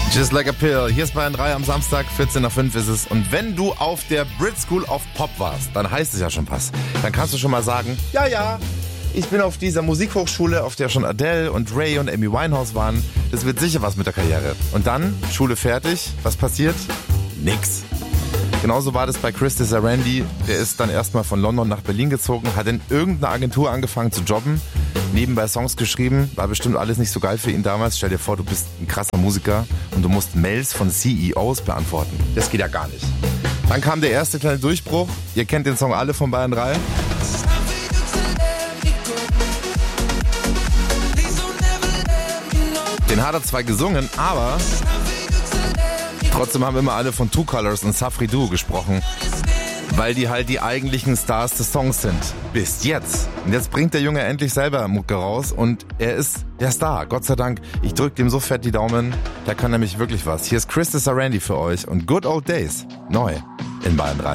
Just Like a Pill. Hier ist Bayern 3 am Samstag, 14 nach 5 ist es. Und wenn du auf der Brit School of Pop warst, dann heißt es ja schon was. Dann kannst du schon mal sagen, ja, ich bin auf dieser Musikhochschule, auf der schon Adele und Ray und Amy Winehouse waren. Das wird sicher was mit der Karriere. Und dann, Schule fertig, was passiert? Nix. Genauso war das bei Chris Sarandon. Der ist dann erstmal von London nach Berlin gezogen, hat in irgendeiner Agentur angefangen zu jobben, nebenbei Songs geschrieben, war bestimmt alles nicht so geil für ihn damals. Stell dir vor, du bist ein krasser Musiker und du musst Mails von CEOs beantworten. Das geht ja gar nicht. Dann kam der erste kleine Durchbruch. Ihr kennt den Song alle von Bayern 3. Den hat er zwar gesungen, aber trotzdem haben immer alle von Two Colors und Safri Duo gesprochen, weil die halt die eigentlichen Stars des Songs sind. Bis jetzt. Und jetzt bringt der Junge endlich selber Mucke raus und er ist der Star. Gott sei Dank. Ich drück dem so fett die Daumen. Der kann nämlich wirklich was. Hier ist Chris Sarandon für euch und Good Old Days. Neu in Bayern 3.